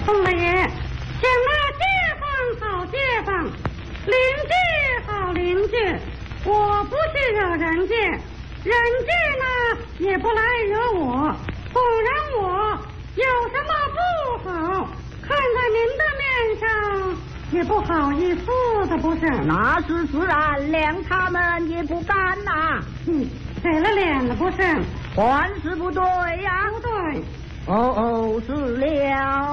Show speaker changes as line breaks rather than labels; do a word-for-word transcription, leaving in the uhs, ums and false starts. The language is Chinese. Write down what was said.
宋大爷，请那街坊好街坊，邻居好邻居，我不去惹人家，人家呢也不来惹我。纵然我有什么不好，看在您的面上，也不好意思的，不是？
那是自然，连他们也不敢呐、啊。
嗯，给了脸了，不是？
还是不对呀、
不对。
哦哦，是了。